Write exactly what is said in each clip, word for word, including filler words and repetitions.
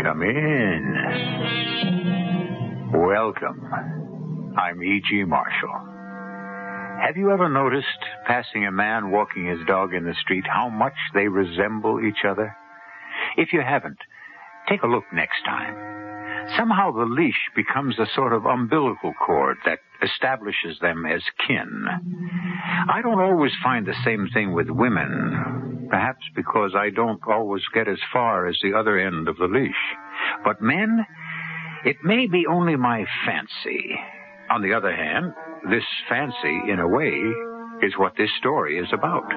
Come in. Welcome. I'm E G. Marshall. Have you ever noticed, passing a man walking his dog in the street, how much they resemble each other? If you haven't, take a look next time. Somehow the leash becomes a sort of umbilical cord that establishes them as kin. I don't always find the same thing with women, perhaps because I don't always get as far as the other end of the leash. But men, it may be only my fancy. On the other hand, this fancy, in a way, is what this story is about.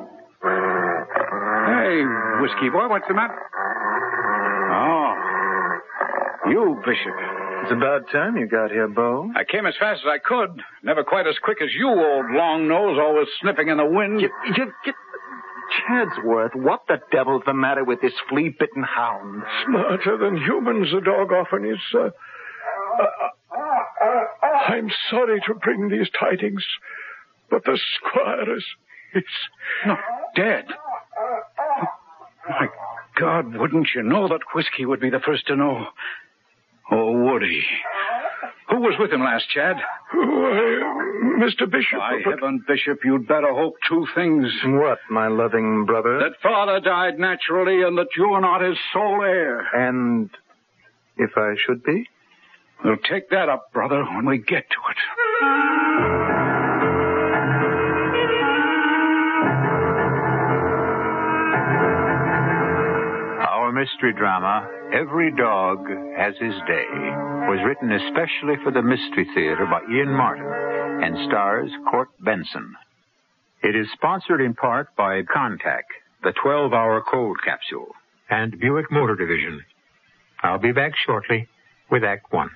Hey, Whiskey Boy, what's the matter? Oh, you, Bishop. It's about time you got here, Bo. I came as fast as I could. Never quite as quick as you, old long nose, always sniffing in the wind. You, you, you, Chadsworth, what the devil's the matter with this flea-bitten hound? Smarter than humans, the dog often is, uh, uh, I'm sorry to bring these tidings, but the squire is... is... No, dead. My God, wouldn't you know that Whiskey would be the first to know? Or would he? Who was with him last, Chad? Oh, uh, Mister Bishop. By but... heaven, Bishop, you'd better hope two things. What, my loving brother? That father died naturally and that you are not his sole heir. And if I should be? We'll take that up, brother, when we get to it. Our mystery drama, Every Dog Has His Day, was written especially for the Mystery Theater by Ian Martin and stars Court Benson. It is sponsored in part by Contac, the twelve-hour cold capsule, and Buick Motor Division. I'll be back shortly with Act One.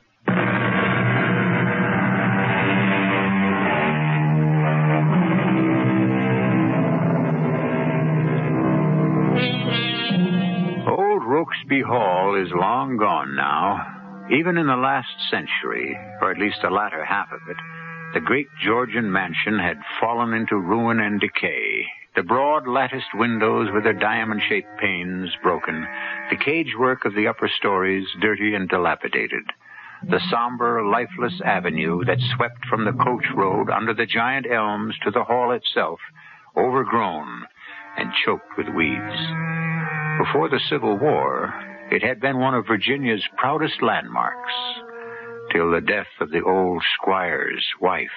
Old Rokesby Hall is long gone now. Even in the last century, or at least the latter half of it, the great Georgian mansion had fallen into ruin and decay. The broad latticed windows with their diamond-shaped panes broken, the cage-work of the upper stories dirty and dilapidated, the somber, lifeless avenue that swept from the coach road under the giant elms to the hall itself, overgrown and choked with weeds. Before the Civil War, it had been one of Virginia's proudest landmarks, till the death of the old squire's wife.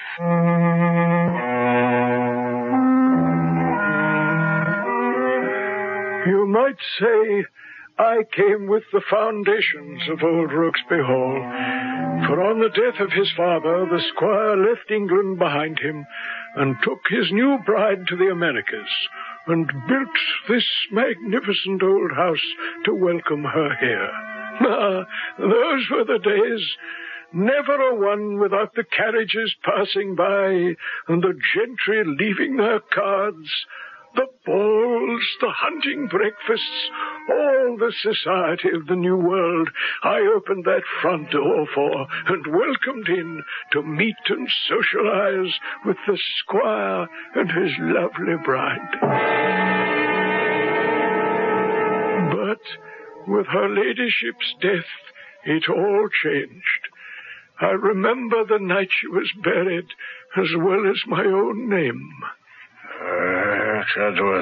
You might say I came with the foundations of old Rokesby Hall. For on the death of his father, the squire left England behind him and took his new bride to the Americas and built this magnificent old house to welcome her here. Ah, those were the days. Never a one without the carriages passing by and the gentry leaving their cards. The balls, the hunting breakfasts, all the society of the New World I opened that front door for and welcomed in to meet and socialize with the squire and his lovely bride. But with her ladyship's death, it all changed. I remember the night she was buried as well as my own name. Uh, Chadsworth,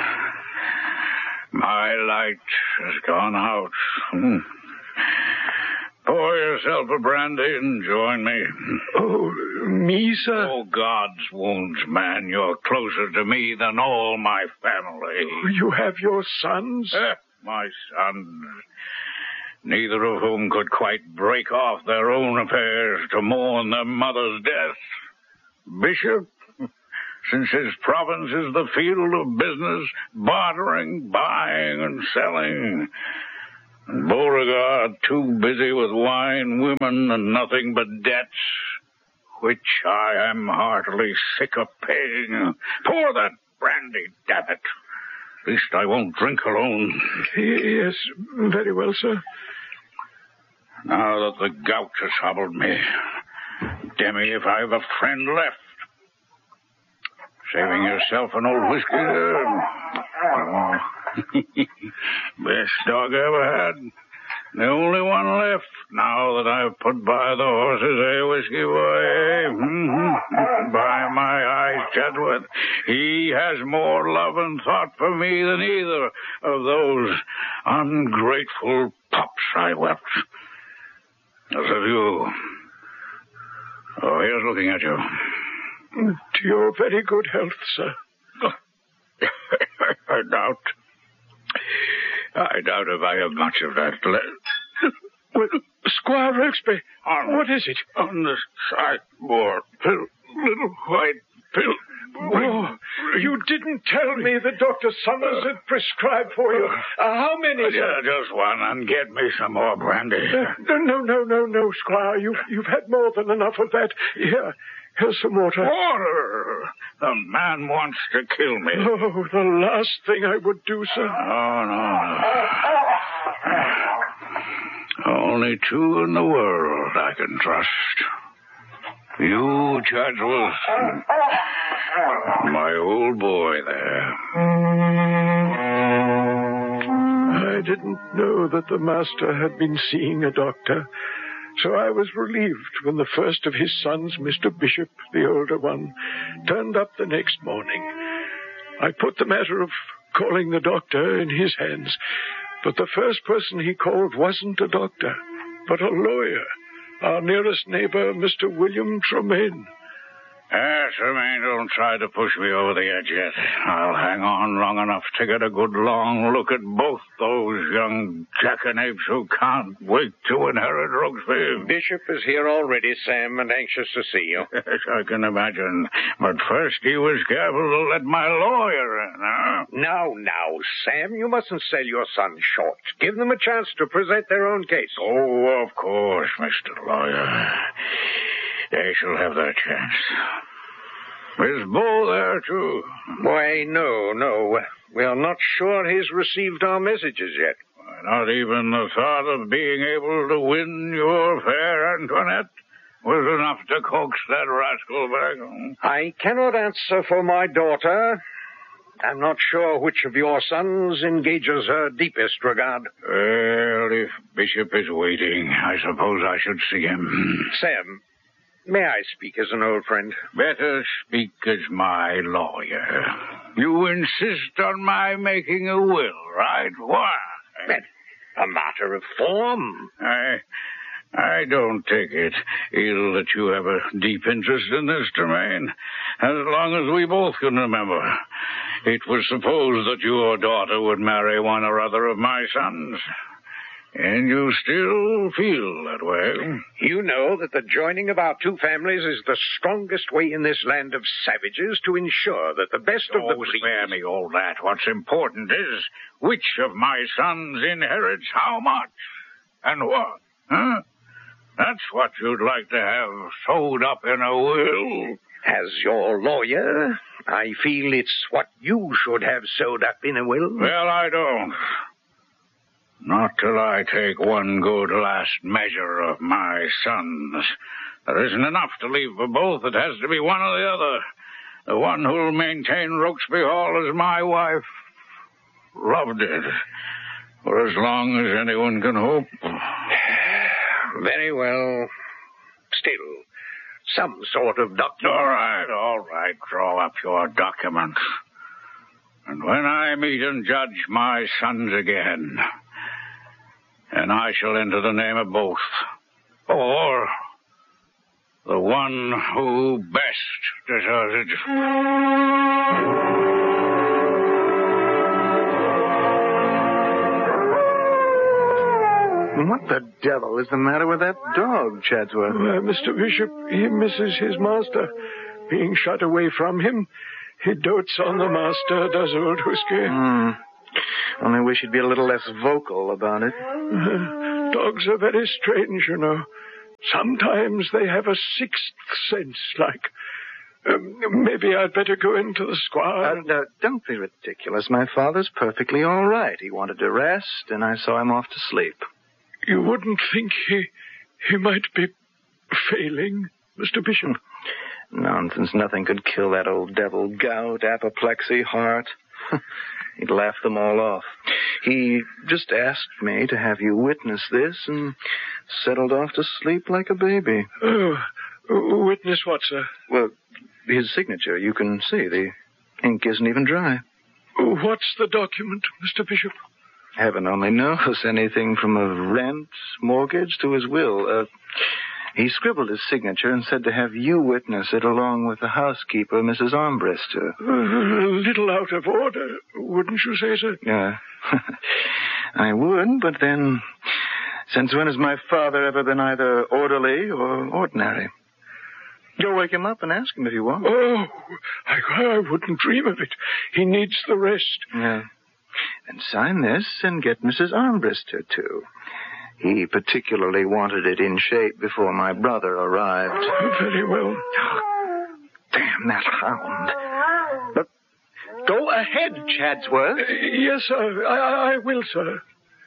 my light has gone out. Hmm. Pour yourself a brandy and join me. Oh, me, sir? Oh, God's wounds, man, you're closer to me than all my family. You have your sons? Eh, my sons, neither of whom could quite break off their own affairs to mourn their mother's death. Bishop, since his province is the field of business, bartering, buying, and selling. And Beauregard too busy with wine, women, and nothing but debts, which I am heartily sick of paying. Pour that brandy, damn it. At least I won't drink alone. Yes, very well, sir. Now that the gout has hobbled me, Demi, if I've a friend left. Saving yourself an old whiskey there. Oh. Best dog I ever had. The only one left now that I've put by the horses, eh, Whiskey Boy? Mm-hmm. By my eyes, Chadsworth, he has more love and thought for me than either of those ungrateful pups I wept. As of you. Oh, here's looking at you. To your very good health, sir. I doubt. I doubt if I have much of that left. Well, Squire Rokesby, on, what is it? On the sideboard. Pill, little white pill. Oh, you didn't tell me that Doctor Summers had prescribed for you. Uh, how many? Yeah, just one, and get me some more brandy. Uh, no, no, no, no, no, Squire. You've, you've had more than enough of that. Here, here's some water. Water? The man wants to kill me. Oh, the last thing I would do, sir. Oh, no, no. Only two in the world I can trust. You, Chadsworth. My old boy there. I didn't know that the master had been seeing a doctor, so I was relieved when the first of his sons, Mister Bishop, the older one, turned up the next morning. I put the matter of calling the doctor in his hands, but the first person he called wasn't a doctor, but a lawyer, our nearest neighbor, Mister William Tremaine. Ah, Tremaine, don't try to push me over the edge yet. I'll hang on long enough to get a good long look at both those young jackanapes who can't wait to inherit Rokesby. Bishop is here already, Sam, and anxious to see you. Yes, I can imagine. But first he was careful to let my lawyer in, huh? Now, now, Sam, you mustn't sell your son short. Give them a chance to present their own case. Oh, of course, Mister Lawyer. They shall have their chance. Is Bo there, too? Why, no, no. We are not sure he's received our messages yet. Not even the thought of being able to win your fair Antoinette was enough to coax that rascal back. I cannot answer for my daughter. I'm not sure which of your sons engages her deepest regard. Well, if Bishop is waiting, I suppose I should see him. Sam, may I speak as an old friend? Better speak as my lawyer. You insist on my making a will, right? Why? But a matter of form. I... I don't take it ill that you have a deep interest in this, Tremaine. As long as we both can remember, it was supposed that your daughter would marry one or other of my sons. And you still feel that way. You know that the joining of our two families is the strongest way in this land of savages to ensure that the best oh, of the breed... spare me all that. What's important is which of my sons inherits how much and what, huh? That's what you'd like to have sewed up in a will. As your lawyer, I feel it's what you should have sewed up in a will. Well, I don't. Not till I take one good last measure of my sons. There isn't enough to leave for both. It has to be one or the other. The one who'll maintain Rokesby Hall as my wife loved it for as long as anyone can hope. Very well. Still, some sort of document. All right, all right. Draw up your documents. And when I meet and judge my sons again, and I shall enter the name of both, or the one who best deserves it. What the devil is the matter with that dog, Chadsworth? Uh, Mister Bishop, he misses his master. Being shut away from him, he dotes on the master, does old Whiskey. Mm. Only wish he'd be a little less vocal about it. Uh, dogs are very strange, you know. Sometimes they have a sixth sense, like... Um, maybe I'd better go into the squire. Uh, no, don't be ridiculous. My father's perfectly all right. He wanted to rest, and I saw him off to sleep. You wouldn't think he he might be failing, Mister Bishop? Nonsense. Nothing could kill that old devil. Gout, apoplexy, heart. He'd laughed them all off. He just asked me to have you witness this and settled off to sleep like a baby. Oh, witness what, sir? Well, his signature. You can see the ink isn't even dry. What's the document, Mister Bishop? Heaven only knows. Anything from a rent, mortgage to his will. Uh, he scribbled his signature and said to have you witness it along with the housekeeper, Missus Armbruster. Uh, a little out of order, wouldn't you say, sir? Yeah. I would, but then, since when has my father ever been either orderly or ordinary? Go wake him up and ask him if you want. Oh, I, I wouldn't dream of it. He needs the rest. Yeah. And sign this and get Missus Armbruster, too. He particularly wanted it in shape before my brother arrived. Very well. Oh, damn that hound. But go ahead, Chadsworth. Uh, yes, sir. I, I will, sir.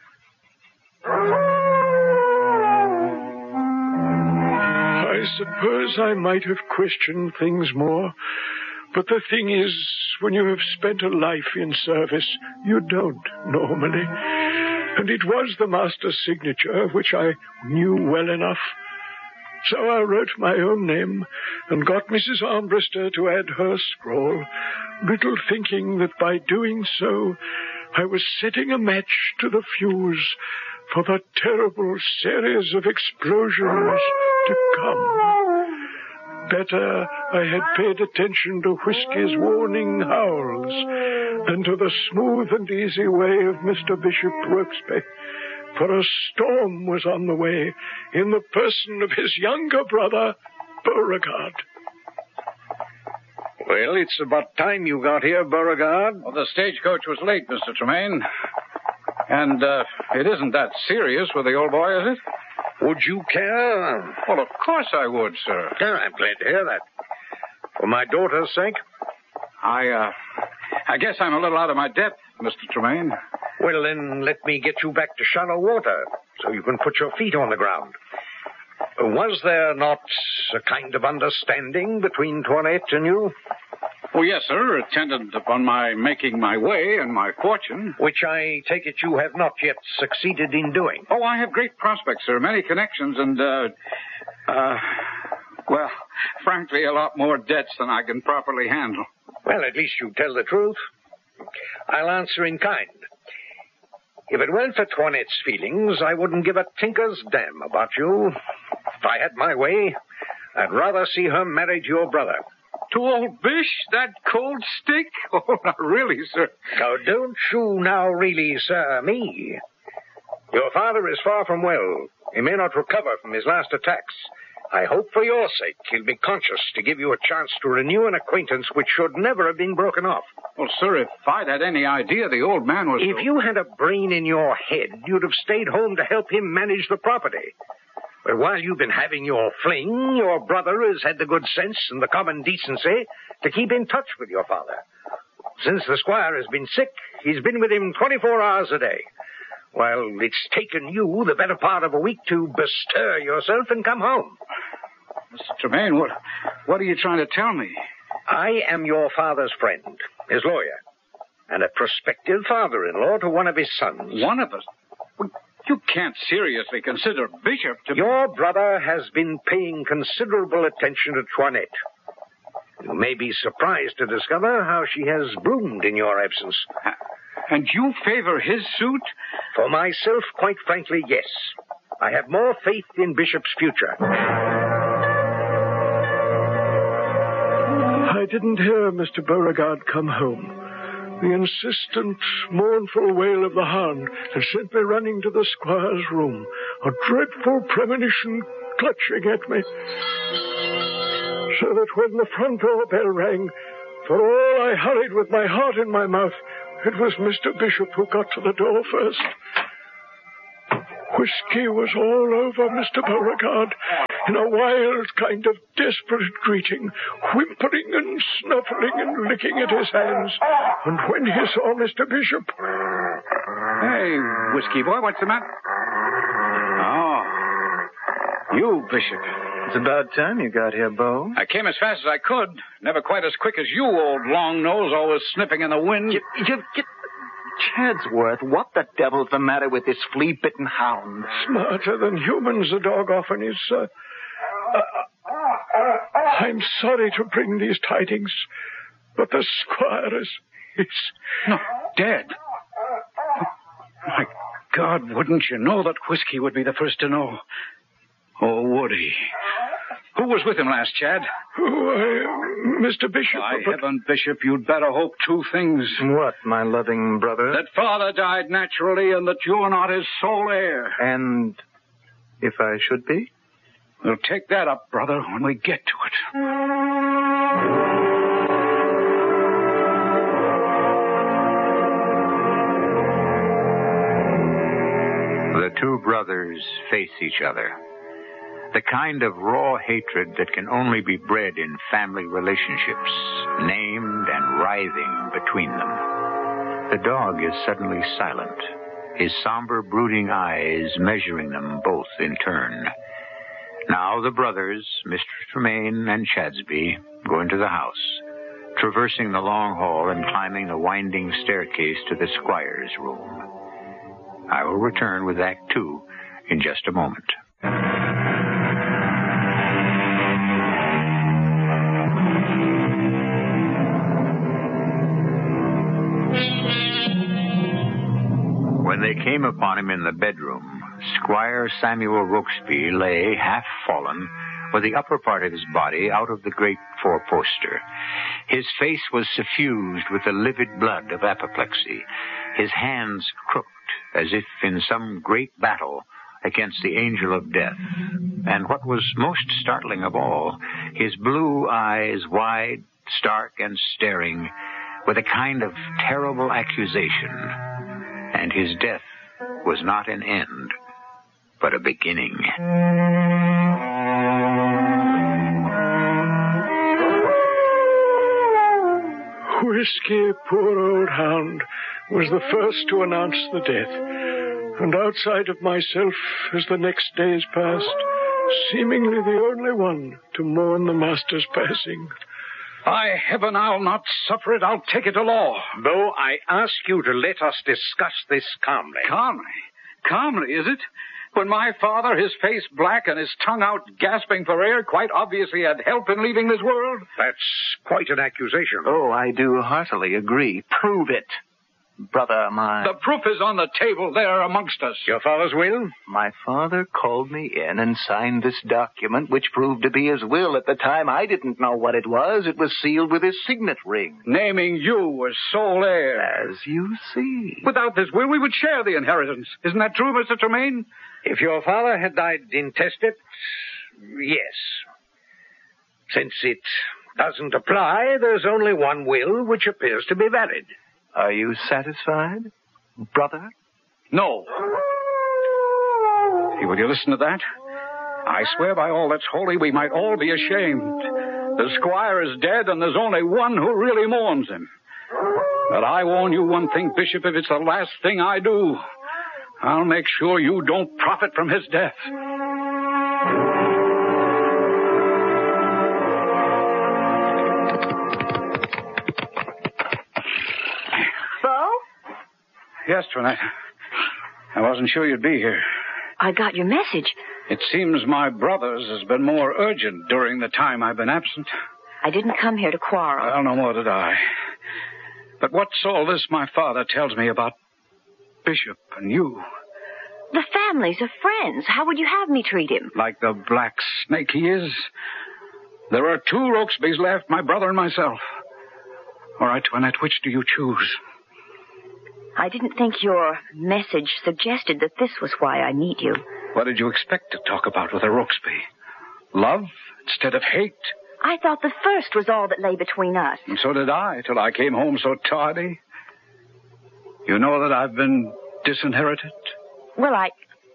I suppose I might have questioned things more. But the thing is, when you have spent a life in service, you don't normally. And it was the master's signature, which I knew well enough. So I wrote my own name and got Missus Armbruster to add her scrawl, little thinking that by doing so, I was setting a match to the fuse for the terrible series of explosions to come. Better I had paid attention to Whiskey's warning howls than to the smooth and easy way of Mister Bishop Rokesby, for a storm was on the way in the person of his younger brother, Beauregard. Well, it's about time you got here, Beauregard. Well, the stagecoach was late, Mister Tremaine. And uh, it isn't that serious with the old boy, is it? Would you care? Well, of course I would, sir. Yeah, I'm glad to hear that. For my daughter's sake? I, uh, I guess I'm a little out of my depth, Mister Tremaine. Well, then let me get you back to shallow water so you can put your feet on the ground. Was there not a kind of understanding between Toinette and you? Oh, yes, sir, attendant upon my making my way and my fortune. Which I take it you have not yet succeeded in doing. Oh, I have great prospects, sir, many connections, and, uh, uh, well, frankly, a lot more debts than I can properly handle. Well, at least you tell the truth. I'll answer in kind. If it weren't for Toinette's feelings, I wouldn't give a tinker's damn about you. If I had my way, I'd rather see her marry to your brother. To old Bish, that cold stick? Oh, not really, sir. Now, don't you now really, sir, me. Your father is far from well. He may not recover from his last attacks. I hope for your sake he'll be conscious to give you a chance to renew an acquaintance which should never have been broken off. Well, sir, if I'd had any idea the old man was... If you had a brain in your head, you'd have stayed home to help him manage the property. But while you've been having your fling, your brother has had the good sense and the common decency to keep in touch with your father. Since the squire has been sick, he's been with him twenty-four hours a day. While it's taken you the better part of a week to bestir yourself and come home. Mister Tremaine, what, what are you trying to tell me? I am your father's friend, his lawyer, and a prospective father-in-law to one of his sons. One of us? Well, you can't seriously consider Bishop to... Your brother has been paying considerable attention to Toinette. You may be surprised to discover how she has bloomed in your absence. And you favor his suit? For myself, quite frankly, yes. I have more faith in Bishop's future. I didn't hear Mister Beauregard come home. The insistent, mournful wail of the hound had sent me running to the squire's room, a dreadful premonition clutching at me. So that when the front door bell rang, for all I hurried with my heart in my mouth, it was Mister Bishop who got to the door first. Whiskey was all over Mister Beauregard in a wild kind of desperate greeting, whimpering and snuffling and licking at his hands. And when he saw Mister Bishop... Hey, Whiskey boy, what's the matter? Oh, you, Bishop. It's about time you got here, Bo. I came as fast as I could. Never quite as quick as you, old long nose, always snipping in the wind. You, you, you, Chadsworth, what the devil's the matter with this flea-bitten hound? Smarter than humans, the dog often is, sir. Uh, I'm sorry to bring these tidings, but the squire is... is... No, dead. My God, wouldn't you know that Whiskey would be the first to know? Oh, would he? Who was with him last, Chad? Oh, uh, Mister Bishop. By but... heaven, Bishop, you'd better hope two things. What, my loving brother? That father died naturally and that you're not his sole heir. And if I should be? We'll take that up, brother, when we get to it. The two brothers face each other. The kind of raw hatred that can only be bred in family relationships, named and writhing between them. The dog is suddenly silent, his somber, brooding eyes measuring them both in turn. Now the brothers, Mister Tremaine and Chadsby, go into the house, traversing the long hall and climbing the winding staircase to the squire's room. I will return with Act Two in just a moment. When they came upon him in the bedroom, Squire Samuel Rokesby lay, half fallen, with the upper part of his body out of the great four-poster. His face was suffused with the livid blood of apoplexy, his hands crooked as if in some great battle against the angel of death. And what was most startling of all, his blue eyes wide, stark, and staring with a kind of terrible accusation. And his death was not an end, but a beginning. Whiskey, poor old hound, was the first to announce the death, and outside of myself, as the next days passed, seemingly the only one to mourn the master's passing. By heaven, I'll not suffer it. I'll take it to law. Though I ask you to let us discuss this calmly. Calmly? Calmly, is it? When my father, his face black and his tongue out gasping for air, quite obviously had help in leaving this world? That's quite an accusation. Oh, I do heartily agree. Prove it, brother mine. The proof is on the table there amongst us. Your father's will? My father called me in and signed this document, which proved to be his will. At the time, I didn't know what it was. It was sealed with his signet ring. Naming you as sole heir. As you see. Without this will, we would share the inheritance. Isn't that true, Mister Tremaine? If your father had died intestate, yes. Since it doesn't apply, there's only one will which appears to be valid. Are you satisfied, brother? No. Hey, will you listen to that? I swear by all that's holy, we might all be ashamed. The squire is dead, and there's only one who really mourns him. But I warn you one thing, Bishop, if it's the last thing I do, I'll make sure you don't profit from his death. Bo? Yes, Toinette. I wasn't sure you'd be here. I got your message. It seems my brother's has been more urgent during the time I've been absent. I didn't come here to quarrel. Well, no more did I. But what's all this my father tells me about Bishop and you? The families are friends. How would you have me treat him? Like the black snake he is. There are two Rokesbys left, my brother and myself. All right, Toinette, which do you choose? I didn't think your message suggested that this was why I need you. What did you expect to talk about with a Rokesby? Love instead of hate? I thought the first was all that lay between us. And so did I, till I came home so tardy. You know that I've been disinherited? Well, I...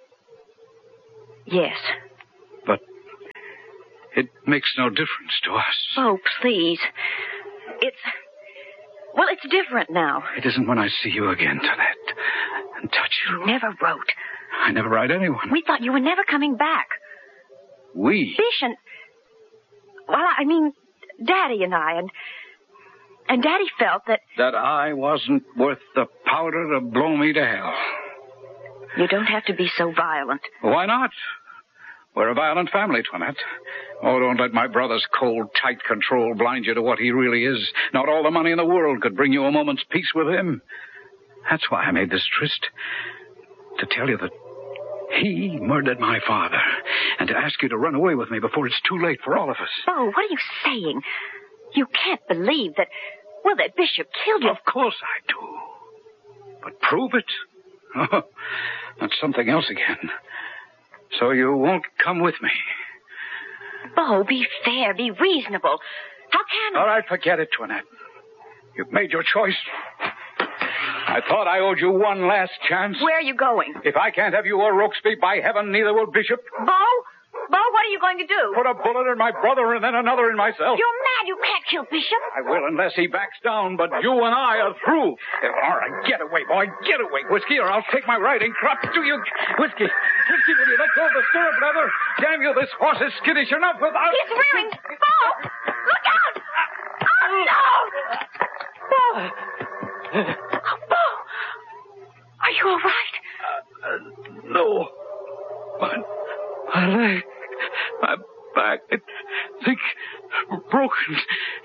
Yes. But it makes no difference to us. Oh, please. It's... Well, it's different now. It isn't when I see you again, Toinette, and touch you. You never wrote. I never write anyone. We thought you were never coming back. We? Bish and... Well, I mean, Daddy and I, and... And Daddy felt that... That I wasn't worth the powder to blow me to hell. You don't have to be so violent. Why not? We're a violent family, Toinette. Oh, don't let my brother's cold, tight control blind you to what he really is. Not all the money in the world could bring you a moment's peace with him. That's why I made this tryst. To tell you that he murdered my father. And to ask you to run away with me before it's too late for all of us. Bo, what are you saying? You can't believe that, well, that Bishop killed you. Of course I do. But prove it? Oh, that's something else again. So you won't come with me? Bo, be fair, be reasonable. How can... All right, forget it, Toinette. You've made your choice. I thought I owed you one last chance. Where are you going? If I can't have you or Rokesby, by heaven, neither will Bishop. Bo? Bo, what are you going to do? Put a bullet in my brother and then another in myself. You're mad. You can't kill Bishop. I will unless he backs down, but you and I are through. All right, get away, boy. Get away, Whiskey, or I'll take my riding crop to you. Whiskey, Whiskey, will you let go of the stirrup leather? Damn you, this horse is skittish enough without... He's rearing. Bo! Look out! Oh, no! Bo! Oh, Bo! Are you all right? Uh, uh, no. My, my leg, my back, I think broken.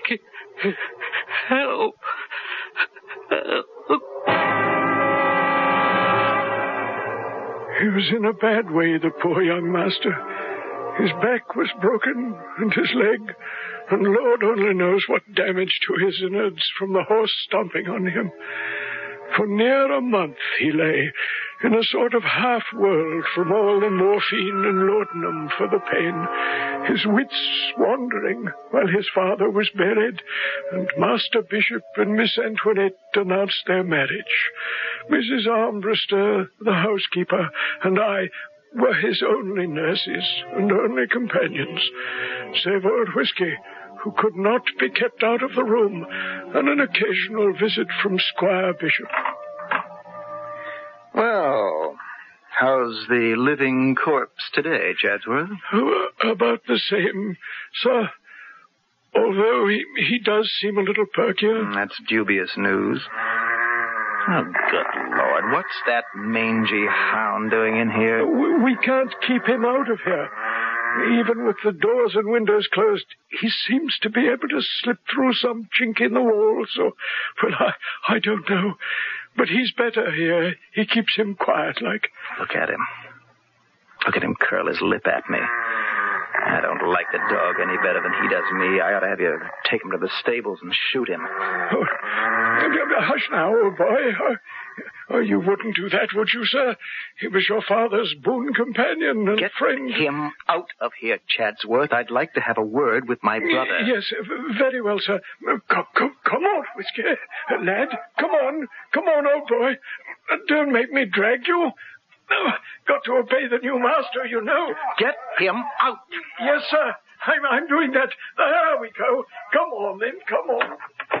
Help. Help. He was in a bad way, the poor young master. His back was broken, and his leg, and Lord only knows what damage to his innards from the horse stomping on him. For near a month he lay in a sort of half-world from all the morphine and laudanum for the pain, his wits wandering while his father was buried, and Master Bishop and Miss Antoinette announced their marriage. Missus Armbruster, the housekeeper, and I were his only nurses and only companions, save old Whiskey, who could not be kept out of the room, and an occasional visit from Squire Bishop. Well, how's the living corpse today, Chadsworth? Oh, about the same, sir. Although he, he does seem a little perkier. That's dubious news. Oh, good Lord, what's that mangy hound doing in here? We, we can't keep him out of here. Even with the doors and windows closed, he seems to be able to slip through some chink in the wall, so, well, I, I don't know. But he's better here. He keeps him quiet like. Look at him. Look at him curl his lip at me. I don't like the dog any better than he does me. I ought to have you take him to the stables and shoot him. Oh, hush now, old boy. Oh, you wouldn't do that, would you, sir? He was your father's boon companion and Get friend. Get him out of here, Chadsworth. I'd like to have a word with my brother. Yes, very well, sir. Come, come, come on, Whiskey. Lad, come on. Come on, old boy. Don't make me drag you. Oh, got to obey the new master, you know. Get him out. Yes, sir. I'm, I'm doing that. There we go. Come on, then. Come on.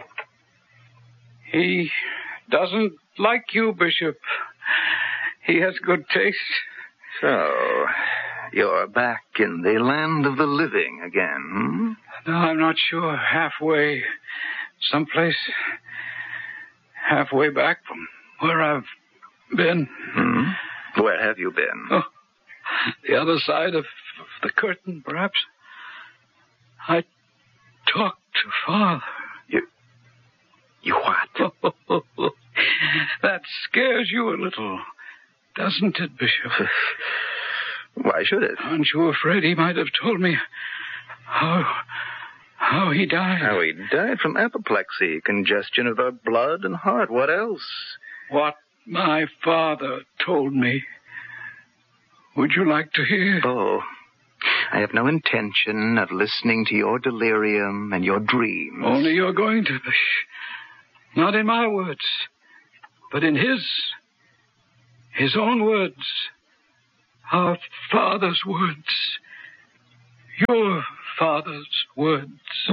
He doesn't like you, Bishop. He has good taste. So, you're back in the land of the living again, hmm? No, I'm not sure. Halfway. Someplace halfway back from where I've been. Hmm? Where have you been? Oh, the other side of, of the curtain, perhaps. I talked to Father. You... You what? That scares you a little, doesn't it, Bishop? Why should it? Aren't you afraid he might have told me how... how he died? How he died from apoplexy, congestion of the blood and heart. What else? What my father told me. Would you like to hear? Oh, I have no intention of listening to your delirium and your dreams. Only you're going to, Bish. Not in my words, but in his. His own words. Our father's words. Your father's words.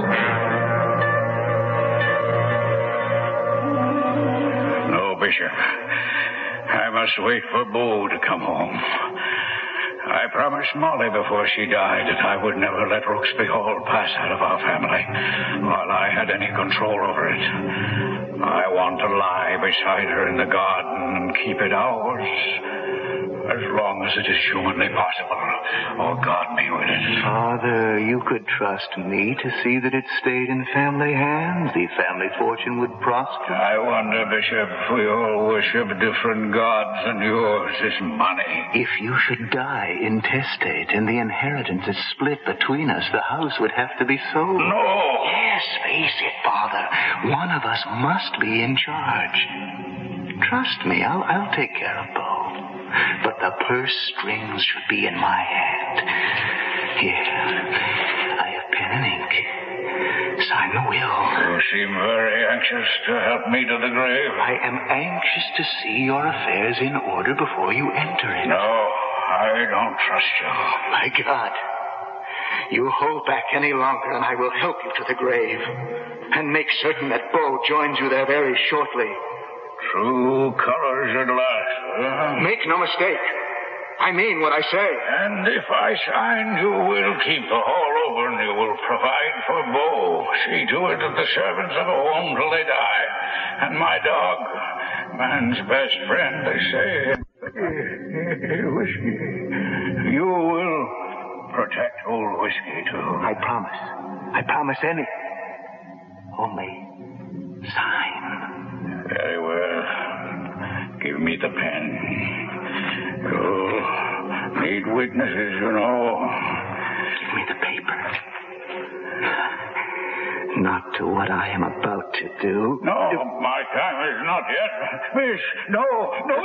No, Bishop. I must wait for Bo to come home. I promised Molly before she died that I would never let Rokesby Hall pass out of our family while I had any control over it. I want to lie beside her in the garden and keep it ours. As long as it is humanly possible. Oh, God be with it. Father, you could trust me to see that it stayed in family hands. The family fortune would prosper. I wonder, Bishop, if we all worship different gods and yours is money. If you should die intestate and the inheritance is split between us, the house would have to be sold. No! Yes, face it, Father. One of us must be in charge. Trust me, I'll, I'll take care of Bo. But the purse strings should be in my hand. Here, I have pen and ink. Sign the will. You seem very anxious to help me to the grave. I am anxious to see your affairs in order before you enter it. No, I don't trust you. My God. You hold back any longer and I will help you to the grave. And make certain that Bo joins you there very shortly. True colors at last, huh? Make no mistake. I mean what I say. And if I sign, you will keep the hall over and you will provide for Bo. See to it that the servants have a home till they die. And my dog, man's best friend, they say. Whiskey. You will protect old Whiskey, too. I promise. I promise anything. Only sign. Very well. Give me the pen. You'll need witnesses, you know. Give me the paper. Not to what I am about to do. No, my time is not yet. Miss, no, no.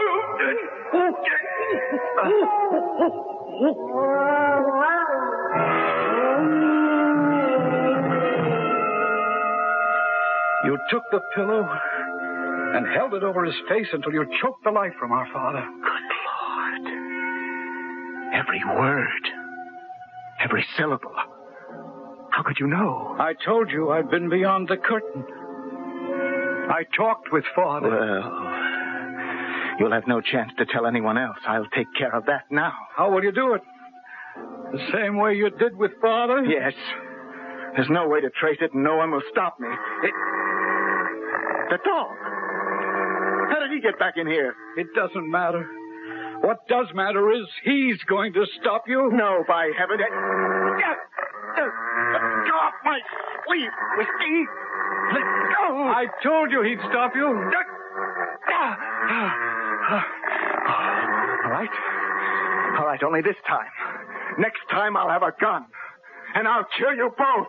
You took the pillow and held it over his face until you choked the life from our father. Good Lord. Every word. Every syllable. How could you know? I told you I'd been beyond the curtain. I talked with Father. Well, you'll have no chance to tell anyone else. I'll take care of that now. How will you do it? The same way you did with Father? Yes. There's no way to trace it, and no one will stop me. It... The dog. How did he get back in here? It doesn't matter. What does matter is he's going to stop you. No, by heaven. It... Go off my sleeve, Whiskey. Let go. I told you he'd stop you. All right. All right, only this time. Next time I'll have a gun. And I'll kill you both.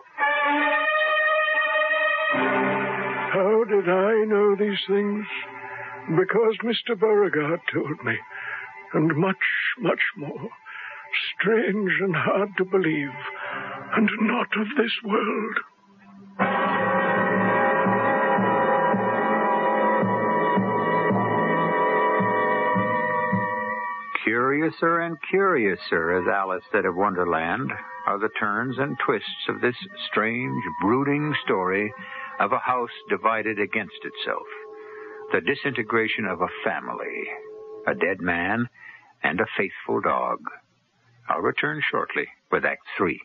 How did I know these things? Because Mister Beauregard told me. And much, much more. Strange and hard to believe. And not of this world. Curiouser and curiouser, as Alice said of Wonderland, are the turns and twists of this strange, brooding story of a house divided against itself. The disintegration of a family, a dead man, and a faithful dog. I'll return shortly with Act Three.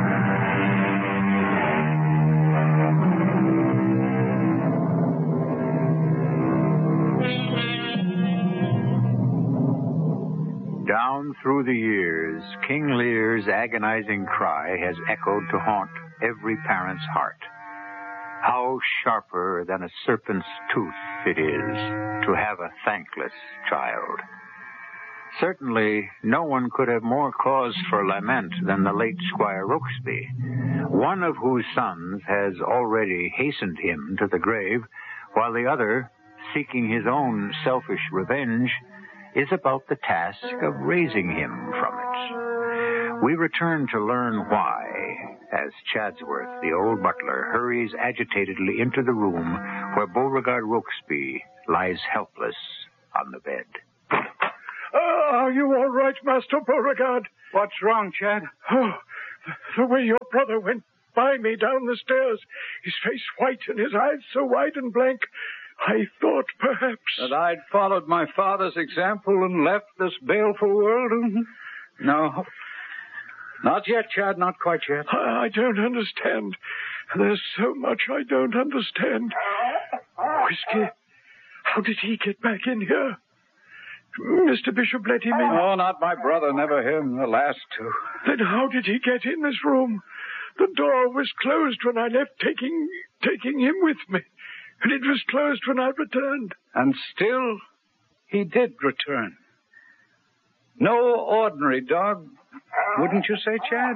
Down through the years, King Lear's agonizing cry has echoed to haunt every parent's heart. How sharper than a serpent's tooth it is to have a thankless child. Certainly, no one could have more cause for lament than the late Squire Rokesby, one of whose sons has already hastened him to the grave, while the other, seeking his own selfish revenge, is about the task of raising him from it. We return to learn why, as Chadsworth, the old butler, hurries agitatedly into the room where Beauregard Rokesby lies helpless on the bed. Uh, are you all right, Master Beauregard? What's wrong, Chad? Oh, the, the way your brother went by me down the stairs, his face white and his eyes so wide and blank, I thought perhaps... That I'd followed my father's example and left this baleful world? No. Not yet, Chad, not quite yet. I, I don't understand. There's so much I don't understand. Whiskey, how did he get back in here? Mister Bishop let him in. Oh, not my brother, never him, the last two. Then how did he get in this room? The door was closed when I left, taking taking him with me. And it was closed when I returned. And still, he did return. No ordinary dog, wouldn't you say, Chad?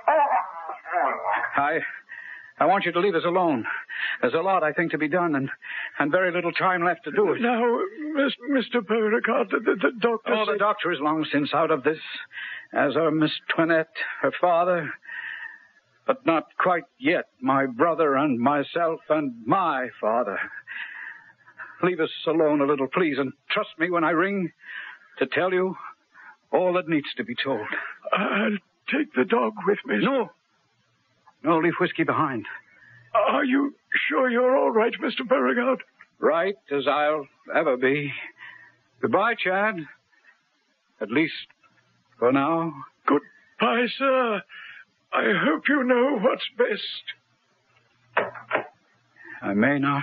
I... I want you to leave us alone. There's a lot, I think, to be done, and, and very little time left to do it. Now, Miss, Mister Beauregard, the, the, the doctor... Oh, said... the doctor is long since out of this, as are Miss Toinette, her father, but not quite yet my brother and myself and my father. Leave us alone a little, please, and trust me when I ring to tell you all that needs to be told. I'll take the dog with me. No. No, leave Whiskey behind. Are you sure you're all right, Mister Beauregard? Right as I'll ever be. Goodbye, Chad. At least for now. Goodbye, sir. I hope you know what's best. I may not.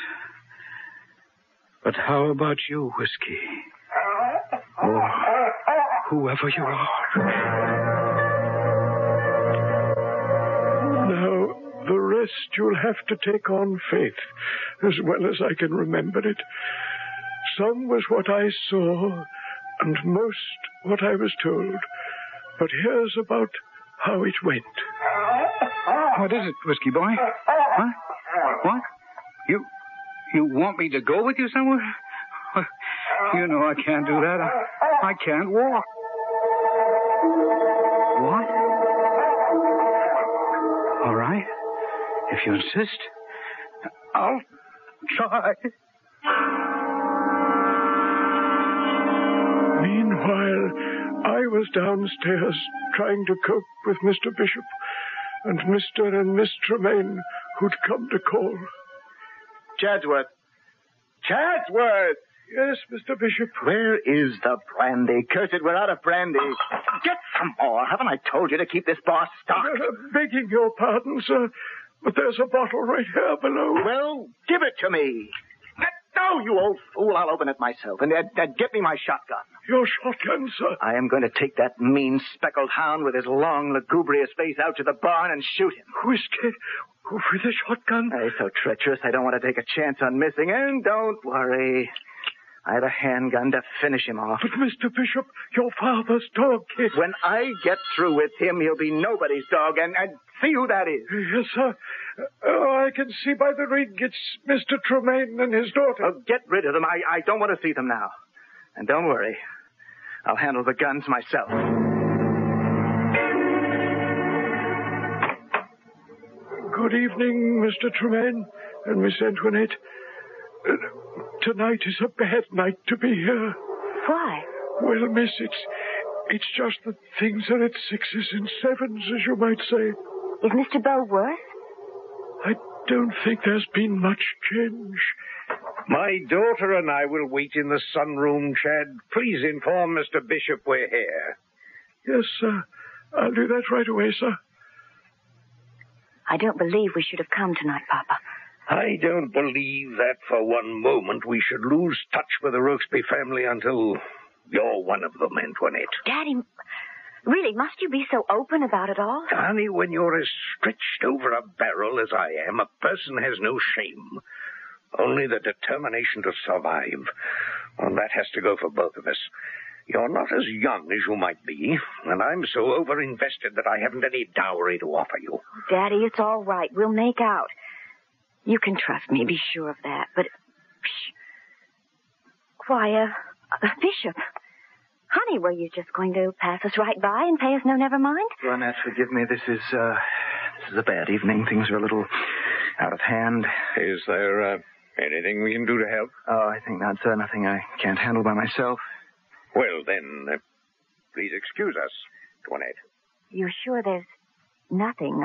But how about you, Whiskey? Or whoever you are. Now, the rest you'll have to take on faith, as well as I can remember it. Some was what I saw, and most what I was told. But here's about how it went. What is it, Whiskey boy? Huh? What? You you want me to go with you somewhere? You know I can't do that. I, I can't walk. What? All right. If you insist, I'll try. Meanwhile, I was downstairs trying to cope with Mister Bishop and Mister and Miss Tremaine, who'd come to call. Chadsworth. Chadsworth! Yes, Mister Bishop. Where is the brandy? Curse it, we're out of brandy. Get some more. Haven't I told you to keep this bar stocked? Uh, begging your pardon, sir, but there's a bottle right here below. Well, give it to me. No, you old fool. I'll open it myself. And uh, uh, get me my shotgun. Your shotgun, sir? I am going to take that mean speckled hound with his long, lugubrious face out to the barn and shoot him. Whiskey, with a shotgun? He's so treacherous, I don't want to take a chance on missing. And don't worry. I have a handgun to finish him off. But, Mister Bishop, your father's dog, kid. When I get through with him, he'll be nobody's dog. And, and see who that is. Yes, sir. Oh, I can see by the ring it's Mister Tremaine and his daughter. Oh, get rid of them. I, I don't want to see them now. And don't worry. I'll handle the guns myself. Good evening, Mister Tremaine and Miss Antoinette. Uh, tonight is a bad night to be here. Why? Well, miss, it's, it's just that things are at sixes and sevens, as you might say. Is Mister Bow worse? I don't think there's been much change. My daughter and I will wait in the sunroom, Chad. Please inform Mister Bishop we're here. Yes, sir. I'll do that right away, sir. I don't believe we should have come tonight, Papa. I don't believe that for one moment we should lose touch with the Rokesby family until you're one of them, Antoinette. Daddy, really, must you be so open about it all? Honey, when you're as stretched over a barrel as I am, a person has no shame. Only the determination to survive. And that has to go for both of us. You're not as young as you might be, and I'm so overinvested that I haven't any dowry to offer you. Daddy, it's all right. We'll make out. You can trust me, be sure of that. But, shh. Why, uh, uh, Bishop, honey, were you just going to pass us right by and pay us no never mind? Ronette, forgive me. This is, uh, this is a bad evening. Things are a little out of hand. Is there, uh, anything we can do to help? Oh, I think not, sir. Nothing I can't handle by myself. Well, then, uh, please excuse us, Toinette. You're sure there's nothing